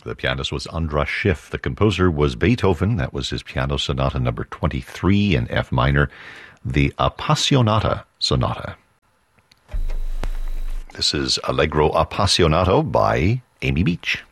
The pianist was Andras Schiff. The composer was Beethoven. That was his Piano Sonata number 23 in F minor, the Appassionata Sonata. This is Allegro Appassionato by Amy Beach.